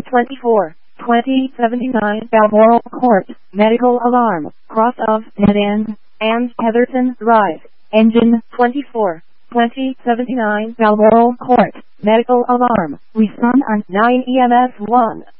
24, 2079 Balmoral Court, medical alarm, cross of Dead End, and Heatherton Drive, engine 24, 2079 Balmoral Court, medical alarm, respond on 9 EMS 1.